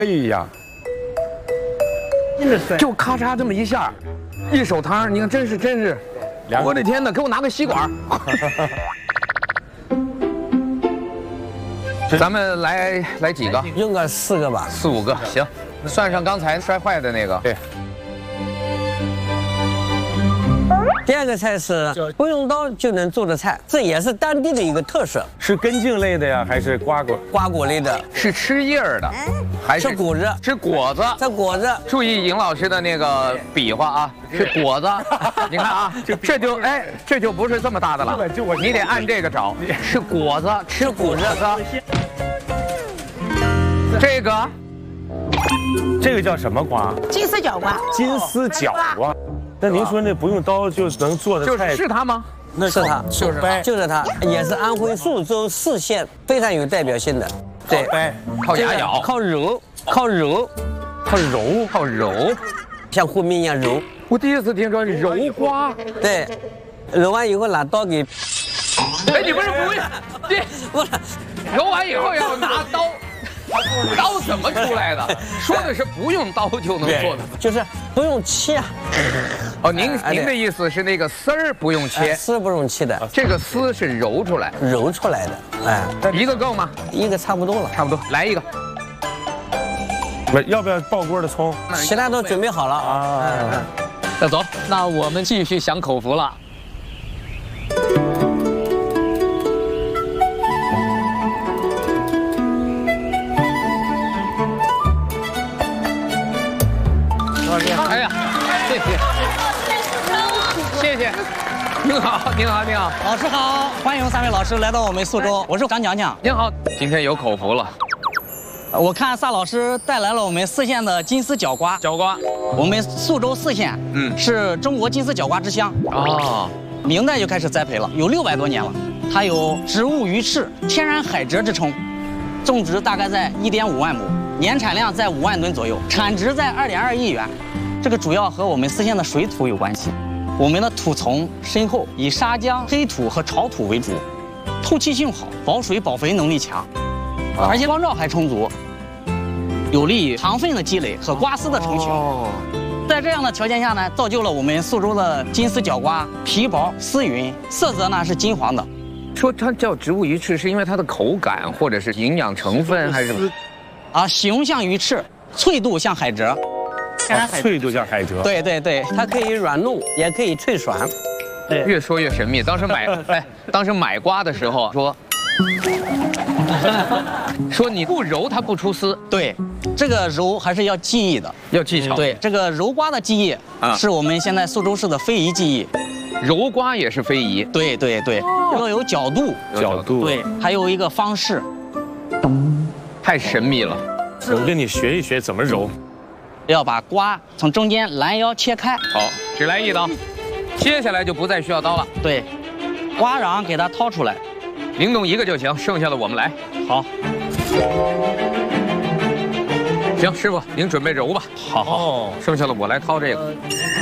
哎呀，就咔嚓这么一下，一手汤，你看真是，我的天哪，给我拿个吸管。咱们来几个？ 用个4个吧 ，4、5个，行，算上刚才摔坏的那个。对。 第2个菜是不用刀就能做的菜，这也是当地的一个特色。 是根茎类的呀，还是瓜果类的？ 是吃叶儿的，还是吃果子？ 吃果子。 这果子， 注意尹老师的那个比划啊，是果子。你看啊，这就不是这么大的了，你得按这个找。是果子，吃果子。 这个叫什么瓜？ 金丝角瓜。 金丝角瓜。那您说那不用刀就能做的菜， 是它吗？ 那是它，就是它，也是安徽宿州泗县非常有代表性的。对， 靠牙咬， 靠揉，像和面一样揉。 我第一次听说揉瓜。 对，揉完以后拿刀给。 哎，你不是不用， 不是， 揉完以后要拿刀。刀怎么出来的？说的是不用刀就能做的， 就是不用切。 哦，您的意思是那个丝儿不用切， 丝不用切的， 这个丝是揉出来的。哎， 一个够吗 ？1个差不多了， 差不多，来一个。 要不要爆锅的葱？ 其他都准备好了啊。 那走，那我们继续享口福了。哎呀，谢谢，您好， 老师好，欢迎3位老师来到我们宿州，我是张强强。 您好，今天有口福了。 我看萨老师带来了我们泗县的金丝角瓜。我们宿州泗县，是中国金丝角瓜之乡。哦，明代就开始栽培了，有600多年了。它有植物鱼翅、天然海蜇之称，种植大概在1.5万亩。年产量在5万吨左右，产值在2.2亿元。这个主要和我们泗县的水土有关系。我们的土层深厚，以沙浆、黑土和潮土为主，透气性好，保水保肥能力强，而且光照还充足，有利于糖分的积累和瓜丝的成型。在这样的条件下呢，造就了我们宿州的金丝角瓜，皮薄丝匀，色泽呢是金黄的。 说它叫植物鱼翅，是因为它的口感或者是营养成分，还是什么？ 形像鱼翅，脆度像海蜇。 脆度像海蜇。 对， 它可以软糯，也可以脆爽。 对， 越说越神秘。当时买瓜的时候说你不揉它不出丝。 对，这个揉还是要技艺的， 要技巧。 对，这个揉瓜的技艺是我们现在宿州市的非遗技艺。 揉瓜也是非遗。 对，要有角度。对，还有一个方式。 太神秘了。 我跟你学一学怎么揉。 要把瓜从中间拦腰切开。 好，只来1刀，接下来就不再需要刀了。 对，瓜瓤给它掏出来， 灵动1个就行，剩下的我们来。 好。 行，师傅您准备揉吧。好，剩下的我来掏这个。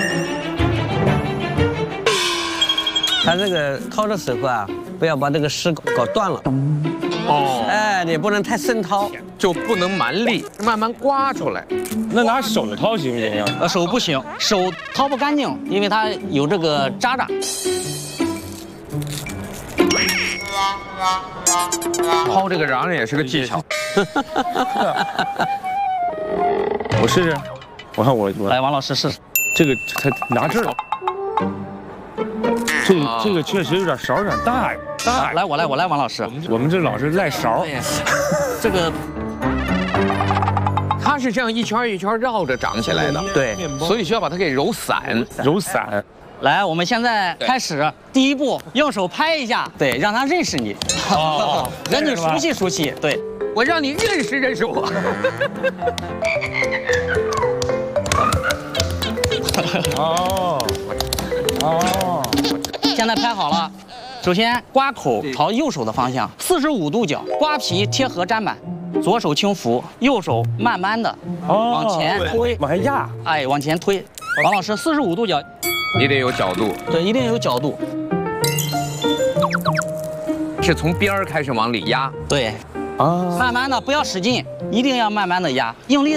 它这个掏的时候啊，不要把这个丝搞断了。哎，你不能太深掏， 就不能蛮力，慢慢刮出来。 那拿手掏行不行？ 手不行，手掏不干净，因为它有这个渣渣。 掏这个瓤也是个技巧。 我试试，我看我来，王老师试试。 这个才拿这儿。这个确实有点勺有点大呀。 来，我来，王老师。 我们这老是赖勺。 这个， 它是这样一圈一圈绕着长起来的。 对， 所以需要把它给揉散。 来，我们现在开始第一步，用手拍一下，对，让他认识你，让你熟悉熟悉。对， 我让你认识我。 现在拍好了。首先，瓜口朝右手的方向，45度角，瓜皮贴合砧板，左手轻扶，右手慢慢的往前推， 往下压， 哎，往前推。王老师，45度角， 你得有角度， 对，一定有角度。 是从边儿开始往里压， 对，慢慢的，不要使劲，一定要慢慢的压，用力。